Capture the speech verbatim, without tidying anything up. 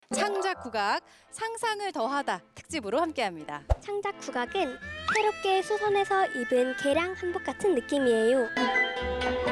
창작 국악 상상을 더하다 특집으로 함께합니다. 창작 국악은 새롭게 수선해서 입은 개량 한복 같은 느낌이에요.